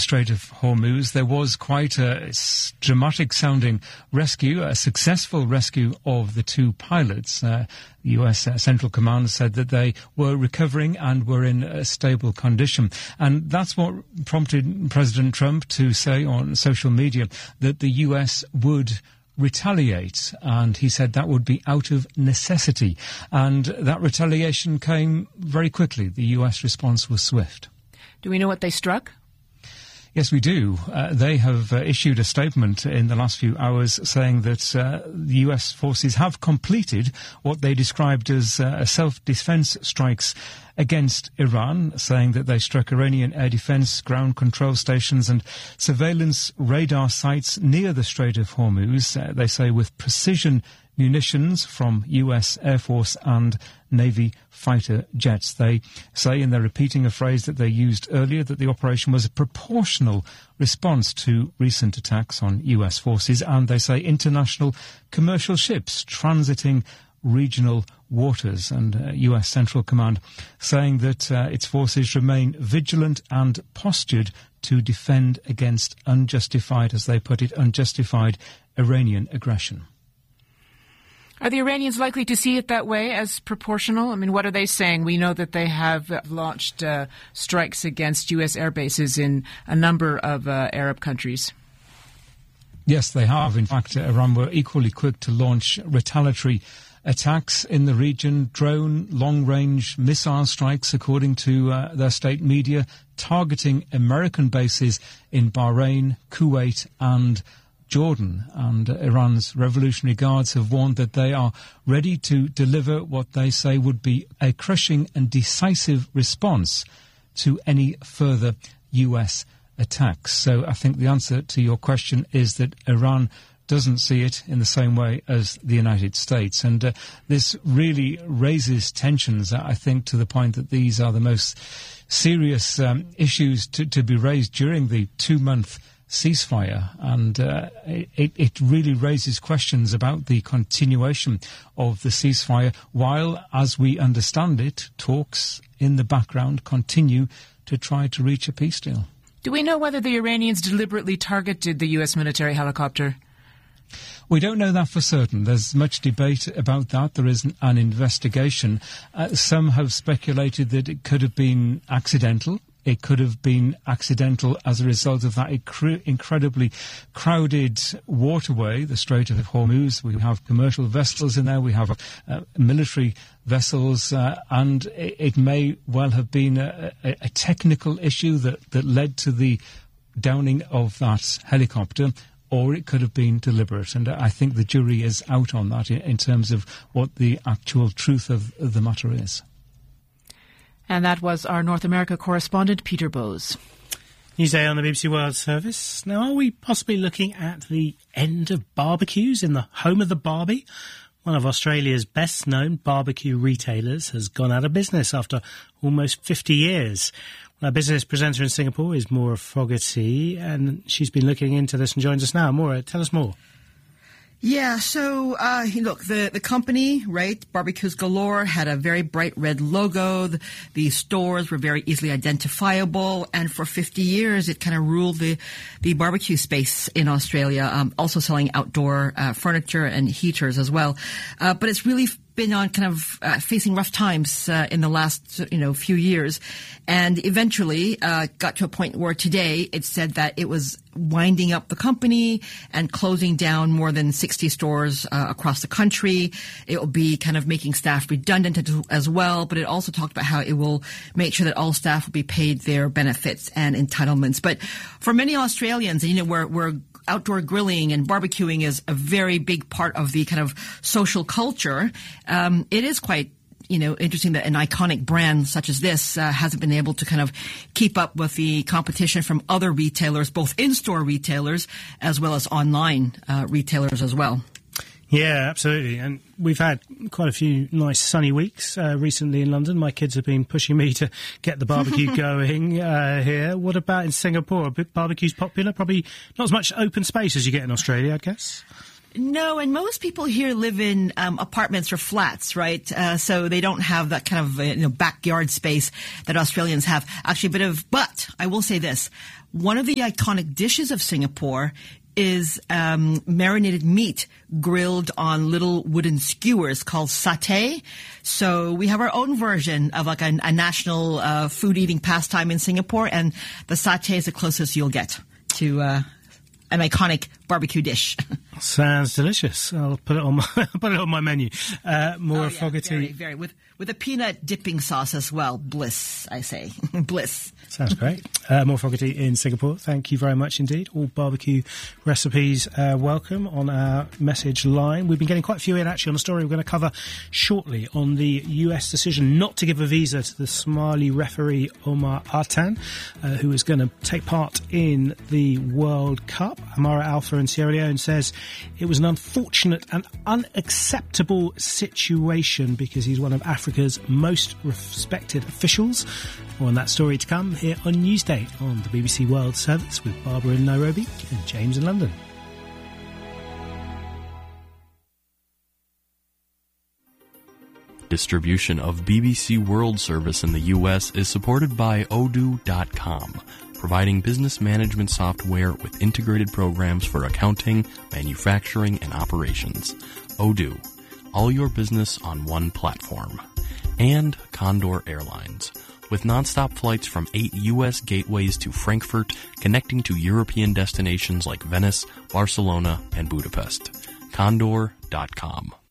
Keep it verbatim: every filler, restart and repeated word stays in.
Strait of Hormuz. There was quite a dramatic-sounding rescue, a successful rescue of the two pilots. Uh, the U S uh, Central Command said that they were recovering and were in a stable condition. And that's what prompted President Trump to say on social media that the U S would retaliate, and he said that would be out of necessity. And that retaliation came very quickly. The U S response was swift. Do we know what they struck? Yes, we do. Uh, they have uh, issued a statement in the last few hours saying that uh, the U S forces have completed what they described as uh, self-defense strikes against Iran, saying that they struck Iranian air defense, ground control stations and surveillance radar sites near the Strait of Hormuz, uh, they say with precision munitions from U S Air Force and Navy fighter jets. They say, and they're repeating a phrase that they used earlier, that the operation was a proportional response to recent attacks on U S forces, and they say international commercial ships transiting regional waters, and uh, U S Central Command saying that uh, its forces remain vigilant and postured to defend against unjustified, as they put it, unjustified Iranian aggression. Are the Iranians likely to see it that way, as proportional? I mean, what are they saying? We know that they have launched uh, strikes against U S air bases in a number of uh, Arab countries. Yes, they have. In fact, Iran were equally quick to launch retaliatory attacks in the region, drone, long-range missile strikes, according to uh, their state media, targeting American bases in Bahrain, Kuwait and Jordan. And uh, Iran's Revolutionary Guards have warned that they are ready to deliver what they say would be a crushing and decisive response to any further U S attacks. So I think the answer to your question is that Iran doesn't see it in the same way as the United States. And uh, this really raises tensions, I think, to the point that these are the most serious um, issues to, to be raised during the two-month ceasefire. And uh, it, it really raises questions about the continuation of the ceasefire, while, as we understand it, talks in the background continue to try to reach a peace deal. Do we know whether the Iranians deliberately targeted the U S military helicopter? We don't know that for certain. There's much debate about that. There is an, an investigation. Uh, some have speculated that it could have been accidental. It could have been accidental as a result of that incre- incredibly crowded waterway, the Strait of Hormuz. We have commercial vessels in there. We have uh, military vessels. Uh, and it, it may well have been a, a, a technical issue that, that led to the downing of that helicopter, or it could have been deliberate. And I think the jury is out on that in, in terms of what the actual truth of, of the matter is. And that was our North America correspondent, Peter Bowes. Newsday on the B B C World Service. Now, are we possibly looking at the end of barbecues in the home of the Barbie? One of Australia's best-known barbecue retailers has gone out of business after almost fifty years. Our business presenter in Singapore is Maura Fogarty, and she's been looking into this and joins us now. Maura, tell us more. Yeah, so, uh, look, the, the company, right, Barbecues Galore, had a very bright red logo. The, the stores were very easily identifiable. And for fifty years, it kind of ruled the, the barbecue space in Australia, um, also selling outdoor uh, furniture and heaters as well. Uh, but it's really been on kind of uh, facing rough times uh, in the last, you know, few years. And eventually uh, got to a point where today it said that it was winding up the company and closing down more than sixty stores uh, across the country. It will be kind of making staff redundant as well, but it also talked about how it will make sure that all staff will be paid their benefits and entitlements. But for many Australians, you know, we're, we're outdoor grilling and barbecuing is a very big part of the kind of social culture. Um, it is quite, you know, interesting that an iconic brand such as this uh, hasn't been able to kind of keep up with the competition from other retailers, both in-store retailers as well as online uh, retailers as well. Yeah, absolutely. And we've had quite a few nice sunny weeks uh, recently in London. My kids have been pushing me to get the barbecue going uh, here. What about in Singapore? Barbecue's popular? Probably not as much open space as you get in Australia, I guess. No, and most people here live in um, apartments or flats, right? Uh, so they don't have that kind of uh, you know backyard space that Australians have. Actually, a bit of, but I will say this. one of the iconic dishes of Singapore is um, marinated meat grilled on little wooden skewers called satay. So we have our own version of like a, a national uh, food-eating pastime in Singapore, and the satay is the closest you'll get to uh, an iconic barbecue dish. Sounds delicious. I'll put it on my put it on my menu. Uh, more oh, yeah, Fogarty. Very, very. With, with a peanut dipping sauce as well. Bliss, I say. Bliss. Sounds great. Uh, more Fogarty in Singapore. Thank you very much indeed. All barbecue recipes uh, welcome on our message line. We've been getting quite a few in actually on a story we're going to cover shortly on the U S decision not to give a visa to the Somali referee Omar Artan, uh, who is going to take part in the World Cup. Amara Alpha in Sierra Leone says it was an unfortunate and unacceptable situation because he's one of Africa's most respected officials. More on that story to come here on Newsday on the B B C World Service with Barbara in Nairobi and James in London. Distribution of B B C World Service in the U S is supported by Odoo dot com, providing business management software with integrated programs for accounting, manufacturing, and operations. Odoo, all your business on one platform. And Condor Airlines, with nonstop flights from eight U S gateways to Frankfurt, connecting to European destinations like Venice, Barcelona, and Budapest. Condor dot com.